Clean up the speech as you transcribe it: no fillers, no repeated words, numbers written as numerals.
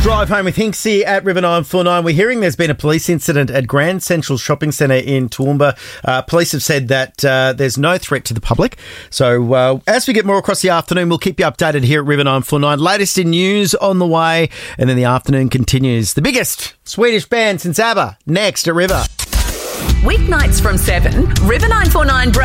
Drive home with Hinksy at River 949. We're hearing there's been a police incident at Grand Central Shopping Centre in Toowoomba. Police have said that there's no threat to the public. So as we get more across the afternoon, we'll keep you updated here at River 949. Latest in news on the way, and then the afternoon continues. The biggest Swedish band since ABBA, next at River. Weeknights from 7, River 949